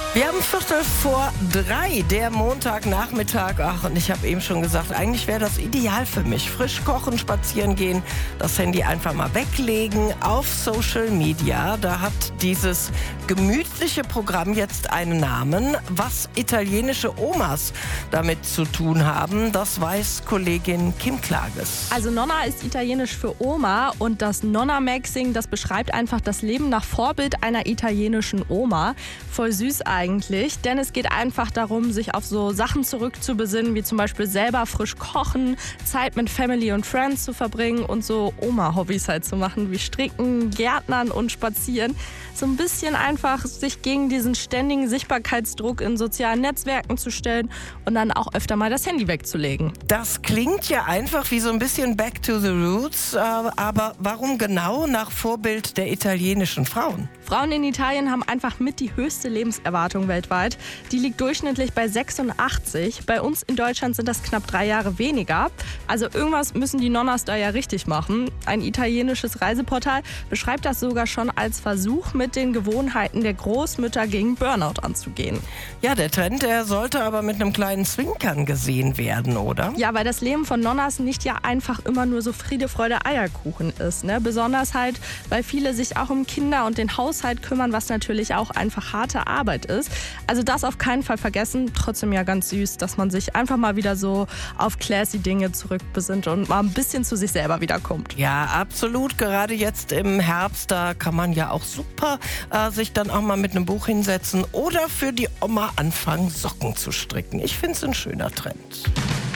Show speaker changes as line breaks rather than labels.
Wir haben 2:15, der Montagnachmittag. Ach, und ich habe eben schon gesagt, eigentlich wäre das ideal für mich. Frisch kochen, spazieren gehen, das Handy einfach mal weglegen. Auf Social Media, da hat dieses gemütliche Programm jetzt einen Namen. Was italienische Omas damit zu tun haben, das weiß Kollegin Kim Klages.
Also Nonna ist italienisch für Oma und das Nonna-Maxing, das beschreibt einfach das Leben nach Vorbild einer italienischen Oma. Voll süß eigentlich, denn es geht einfach darum, sich auf so Sachen zurückzubesinnen, wie zum Beispiel selber frisch kochen, Zeit mit Family und Friends zu verbringen und so Oma-Hobbys halt zu machen, wie Stricken, Gärtnern und Spazieren. So ein bisschen einfach sich gegen diesen ständigen Sichtbarkeitsdruck in sozialen Netzwerken zu stellen und dann auch öfter mal das Handy wegzulegen.
Das klingt ja einfach wie so ein bisschen Back to the Roots, aber warum genau nach Vorbild der italienischen Frauen?
Frauen in Italien haben einfach mit die höchste Lebenserwartung weltweit. Die liegt durchschnittlich bei 86. Bei uns in Deutschland sind das knapp 3 Jahre weniger. Also irgendwas müssen die Nonnas da ja richtig machen. Ein italienisches Reiseportal beschreibt das sogar schon als Versuch, mit den Gewohnheiten der Großmütter gegen Burnout anzugehen.
Ja, der Trend, der sollte aber mit einem kleinen Zwinkern gesehen werden, oder?
Ja, weil das Leben von Nonnas nicht ja einfach immer nur so Friede, Freude, Eierkuchen ist. Ne? Besonders halt, weil viele sich auch um Kinder und den Haushalt kümmern, was natürlich auch einfach harte Arbeit ist. Also das auf keinen Fall vergessen. Trotzdem ja ganz süß, dass man sich einfach mal wieder so auf classy Dinge zurückbesinnt und mal ein bisschen zu sich selber wiederkommt.
Ja, absolut. Gerade jetzt im Herbst, da kann man ja auch super sich dann auch mal mit einem Buch hinsetzen oder für die Oma anfangen, Socken zu stricken. Ich finde es ein schöner Trend.